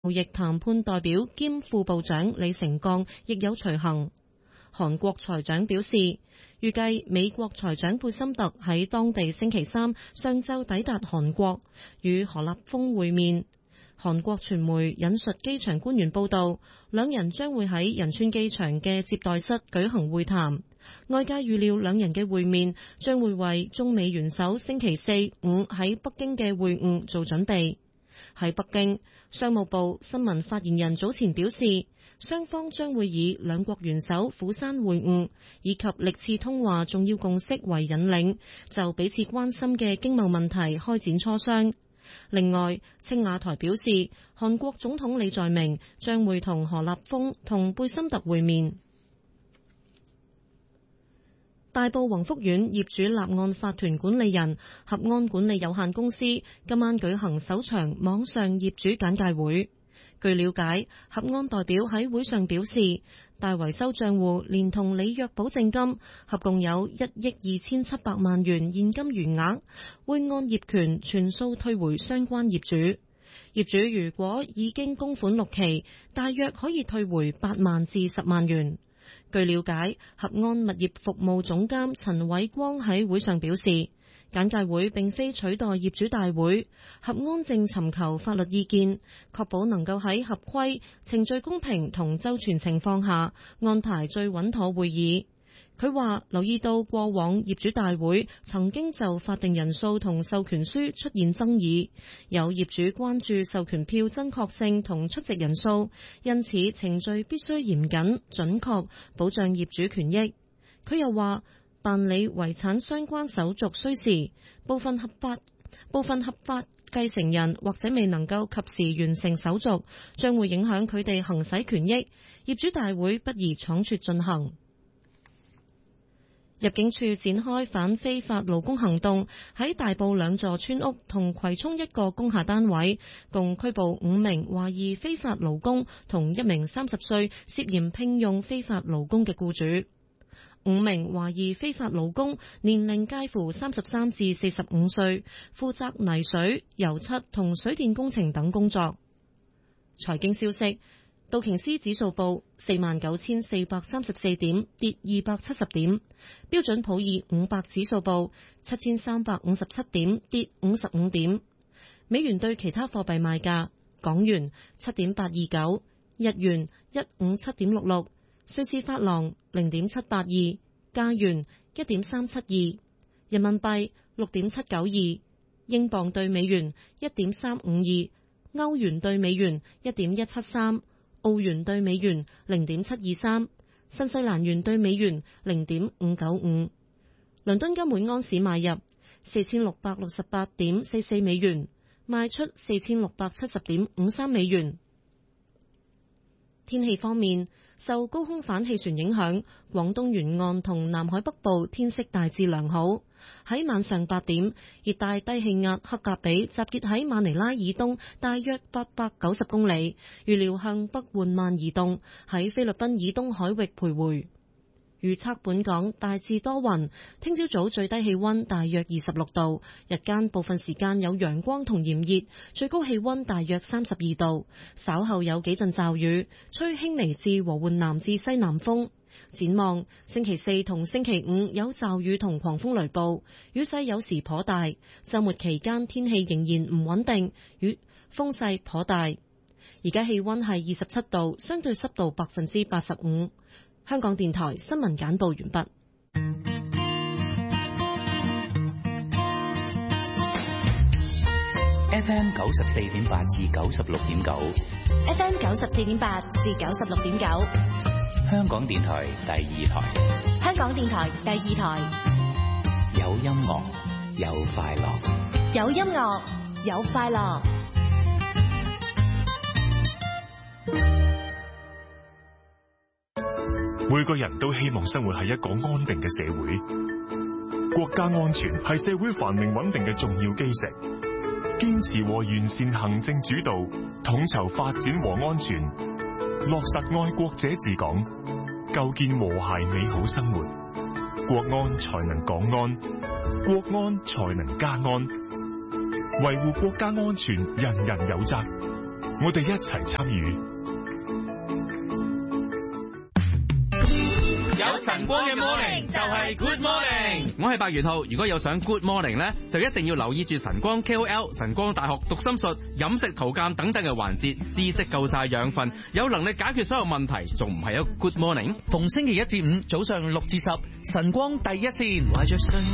貿易談判代表兼副部長李成鋼亦有隨行。韓國財長表示，預計美國財長貝森特喺當地星期三上晝抵達韓國，與何立峰會面。韓國傳媒引述機場官員報道，兩人將會喺仁川機場嘅接待室舉行會談。外界預料兩人嘅會面將會為中美元首星期四、五喺北京嘅會晤做準備。喺北京，商務部新聞發言人早前表示，雙方將會以兩國元首釜山會晤以及歷次通話重要共識為引領，就彼此關心嘅經貿問題開展磋商。另外，青瓦台表示，韓國總統李在明將會同何立峰同貝森特會面。大埔宏福苑業主立案法團管理人合安管理有限公司今晚舉行首場網上業主簡介會。據了解，合安代表喺會上表示，大維修賬戶連同履約保證金合共有1億2700萬元現金餘額，會按業權全數退回相關業主。業主如果已經供款6期，大約可以退回8萬至10萬元。據了解，合安物業服務總監陳偉光喺會上表示，簡介會並非取代業主大會，合安正尋求法律意見，確保能夠喺合規、程序公平同周全情況下安排最穩妥會議。佢話留意到過往業主大會曾經就法定人數同授權書出現爭議，有業主關注授權票真確性同出席人數，因此程序必須嚴謹準確，保障業主權益。佢又話辦理遺產相關手續需時，部分合法繼承人或者未能夠及時完成手續，將會影響佢哋行使權益。業主大會不宜倉促進行。入境處展開反非法勞工行動，喺大埔2座村屋同葵涌1個工廈單位，共拘捕5名懷疑非法勞工同1名30歲涉嫌聘用非法勞工嘅僱主。5名懷疑非法勞工年齡介乎33至45歲，負責泥水、油漆同水電工程等工作。財經消息，道瓊斯指數報49,434點，跌270點；標準普爾500指數報7,357點，跌55點。美元對其他貨幣賣價：港元7.829，日元157.66，瑞士法郎0.782，加元1.372，人民幣6.792，英鎊對美元1.352，歐元對美元1.173。澳元對美元0.723，新西蘭元對美元0.595。倫敦金每安士買入4668.44美元，賣出4670.53美元。天氣方面，受高空反氣旋影響，廣東沿岸同南海北部天色大致良好。喺晚上8點，熱帶低氣壓克格比集結喺馬尼拉以東大約890公里，預料向北緩慢移動，喺菲律賓以東海域徘徊。預測本港大致多雲，聽朝早最低氣溫大約26度，日間部分時間有陽光同炎熱，最高氣溫大約32度，稍後有幾陣驟雨，吹輕微至和緩南至西南風。展望星期4同星期5有驟雨同狂風雷暴，雨勢有時頗大。週末期間天氣仍然唔穩定，風勢頗大。而家氣溫係27度，相對濕度85%。香港電台新聞簡報完畢。 FM 94.8至96.9 ，FM 94.8至96.9， 香港電台第2台， 香港電台第2台， 有音樂有快樂， 有音樂有快樂。 每個人都希望生活喺一個安定嘅社會，國家安全係社會繁榮穩定嘅重要基石。堅持和完善行政主導，統籌發展和安全，落實愛國者治港，構建和諧美好生活，國安才能港安，國安才能家安。維護國家安全，人人有責。 我哋一齊參與。 有晨光嘅 morning 就係 good morning。我係白元浩，如果有想 good morning 呢，就一定要留意住晨光 KOL、晨光大學讀心術、飲食圖鑑等等嘅環節，知識夠晒養分，有能力解決所有問題，仲唔係一個 good morning？ 逢星期一至五早上6至10，晨光第一線。